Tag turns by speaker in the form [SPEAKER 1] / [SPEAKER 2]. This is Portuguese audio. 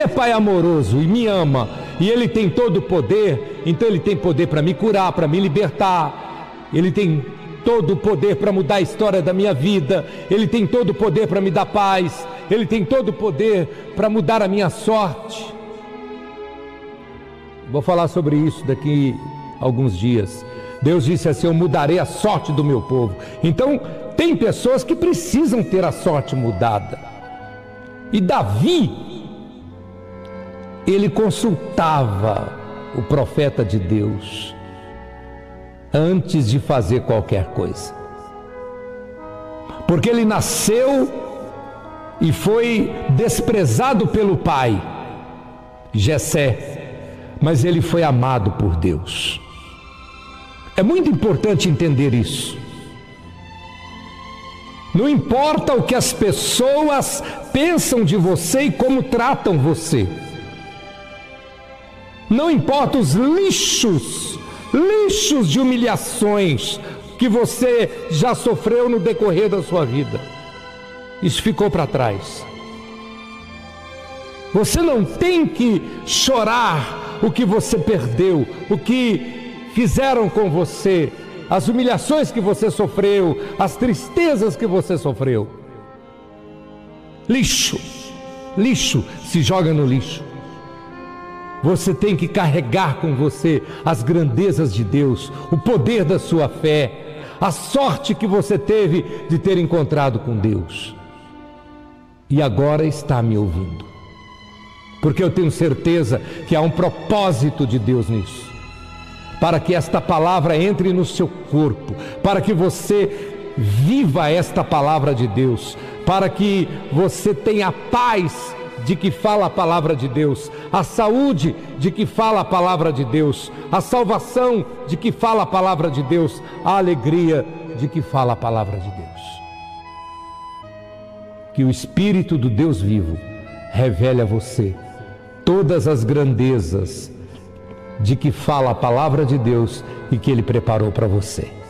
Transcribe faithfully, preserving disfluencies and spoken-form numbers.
[SPEAKER 1] é Pai amoroso e me ama, e Ele tem todo o poder, então Ele tem poder para me curar, para me libertar, Ele tem todo o poder para mudar a história da minha vida, Ele tem todo o poder para me dar paz, Ele tem todo o poder para mudar a minha sorte. Vou falar sobre isso daqui a alguns dias. Deus disse assim: eu mudarei a sorte do meu povo. Então tem pessoas que precisam ter a sorte mudada. E Davi, ele consultava o profeta de Deus antes de fazer qualquer coisa, porque ele nasceu e foi desprezado pelo pai Jessé, mas ele foi amado por Deus. É muito importante entender isso. Não importa o que as pessoas pensam de você e como tratam você. Não importa os lixos, lixos de humilhações que você já sofreu no decorrer da sua vida. Isso ficou para trás. Você não tem que chorar o que você perdeu, o que fizeram com você, as humilhações que você sofreu, as tristezas que você sofreu. Lixo, lixo, se joga no lixo. Você tem que carregar com você as grandezas de Deus, o poder da sua fé, a sorte que você teve de ter encontrado com Deus. E agora está me ouvindo, porque eu tenho certeza que há um propósito de Deus nisso, para que esta palavra entre no seu corpo, para que você viva esta palavra de Deus, para que você tenha a paz de que fala a palavra de Deus, a saúde de que fala a palavra de Deus, a salvação de que fala a palavra de Deus, a alegria de que fala a palavra de Deus. Que o Espírito do Deus vivo revele a você todas as grandezas de que fala a palavra de Deus e que Ele preparou para você.